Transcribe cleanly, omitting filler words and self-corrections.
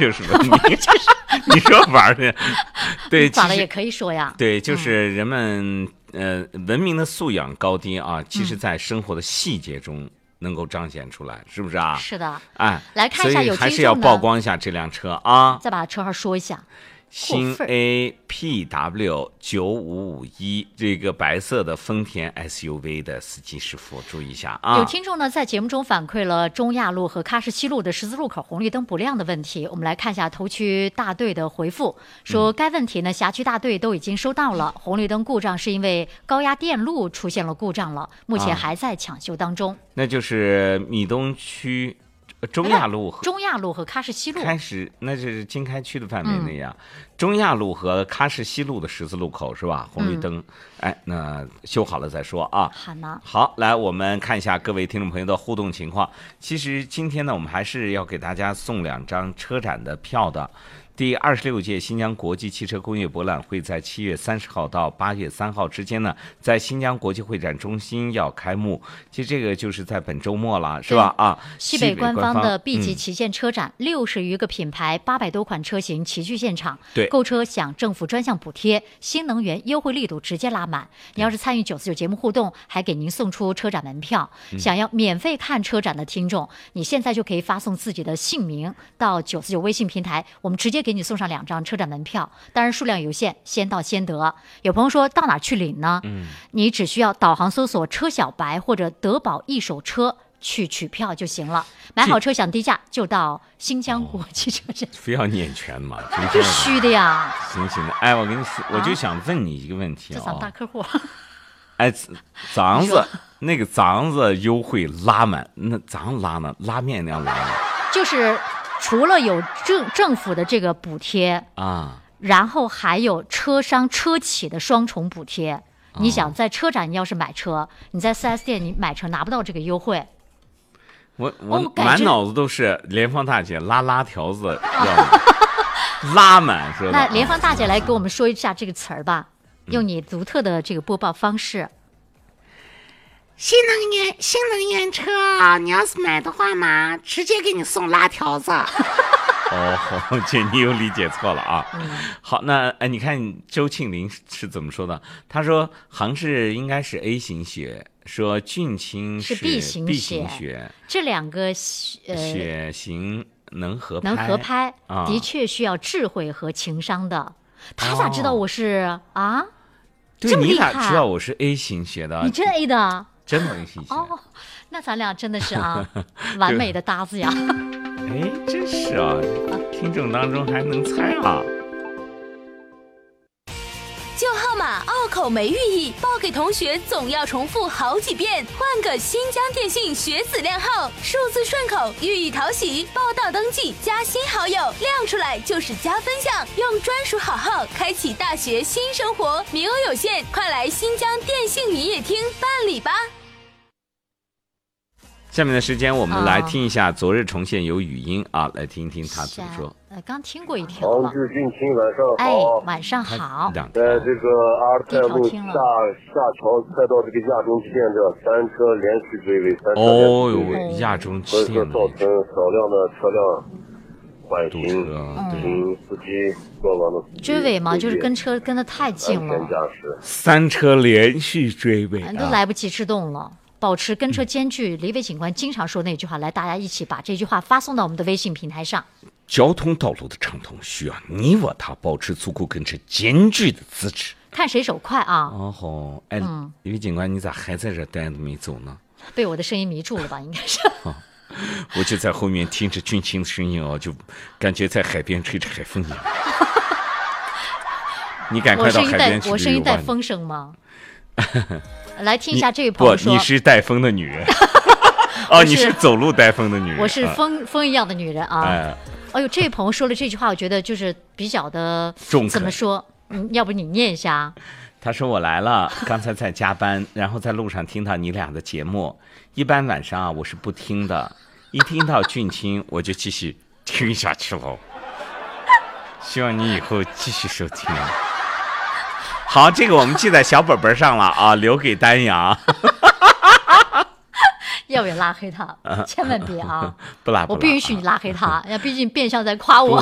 就是文明。你说玩的，对， 咋了也可以说呀。 对，就是人们文明的素养高低啊，其实在生活的细节中能够彰显出来，是不是啊？ 是的。 哎， 来看一下有听众呢， 还是要曝光一下这辆车啊。 再把车号说一下。 新 APW9551这个白色的丰田 SUV 的司机师傅注意一下啊！ 有听众呢在节目中反馈了中亚路和喀什西路的十字路口红绿灯不亮的问题，我们来看一下头区大队的回复，说该问题呢辖区大队都已经收到了，红绿灯故障是因为高压电路出现了故障了，目前还在抢修当中。 那就是米东区。中亚路和喀什西路那是经开区的范围内呀。中亚路和喀什西路的十字路口是吧？红绿灯，那修好了再说啊。好，来我们看一下各位听众朋友的互动情况。其实今天呢，我们还是要给大家送2张车展的票的。第26届新疆国际汽车工业博览会在7月30号到8月3号之间呢，在新疆国际会展中心要开幕。其实这个就是在本周末了，是吧？啊， 西北官方的 B 级旗舰车展，60余个品牌，800多款车型齐聚现场。 对， 购车享政府专项补贴，新能源优惠力度直接拉满。你要是参与949节目互动，还给您送出车展门票。想要免费看车展的听众，你现在就可以发送自己的姓名到949微信平台，我们直接给你送上2张车展门票，当然数量有限，先到先得。有朋友说到哪去领呢？你只需要导航搜索车小白或者德宝一手车去取票就行了。买好车享低价，就到新疆国际车展。 非要念全嘛？ 必须的呀。 行的，哎，我跟你说，我就想问你一个问题啊。 这咱大客户。 哎，咱子那个咱子优惠拉满，那咋拉呢？拉面那样拉吗？ 就是除了有政府的这个补贴啊， 然后还有车商车企的双重补贴。你想在车展，你要是买车，你在 4S 店你买车拿不到这个优惠。 我满脑子都是联芳大姐拉条子，拉满是吧？ 那联芳大姐来给我们说一下这个词儿吧，用你独特的这个播报方式。 新能源车，你要是买的话嘛，直接给你送拉条子。 姐，你又理解错了啊。好，那你看周庆林是怎么说的？他说杭氏应该是 A 型血，说俊清是 B 型血，这2个血型能合拍，的确需要智慧和情商的。他咋知道我是啊？ 对，你咋知道我是 A 型血的？ 你真 A 的？ 真的 A 型血。 那咱俩真的是完美的搭子呀。 哎，真是啊，听众当中还能猜啊。 旧号码拗口没寓意，报给同学总要重复好几遍。换个新疆电信学子靓号，数字顺口，寓意讨喜。报到登记加新好友，亮出来就是加分项。用专属好号开启大学新生活，名额有限，快来新疆电信营业厅办理吧。 下面的时间我们来听一下昨日重现有语音啊，来听一听他怎么说。 刚听过一条了。 黄志俊清，晚上好。 晚上好。 在这个阿尔泰路下桥赛道这个亚中线这3车连续追尾， 亚中线造成少量的车辆缓行，请司机过往的追尾嘛，就是跟车跟得太近了。 安全驾驶。 3车连续追尾， 都来不及制动了。保持跟车间距，李伟警官经常说那句话，来，大家一起把这句话发送到我们的微信平台上。 交通道路的畅通需要你我他保持足够跟车间距的资质， 看谁手快啊！ 李伟警官，你咋还在这待着没走呢？ 被我的声音迷住了吧？应该是。 我就在后面听着俊清的声音就感觉在海边吹着海风一样。你赶快到海边去。 我声音带风声吗？来听一下这位朋友说， 你是带风的女人。你是走路带风的女人。 我是风一样的女人啊。哎呦，这位朋友说了这句话，我觉得就是比较的中肯。 怎么说？要不你念一下。 他说我来了，刚才在加班，然后在路上听到你俩的节目。一般晚上我是不听的，一听到俊清我就继续听下去了。希望你以后继续收听。好，这个我们记在小本本上了啊，留给丹阳。 要不要拉黑他？千万别啊！ 不拉， 我不允许你拉黑他，毕竟变相在夸我。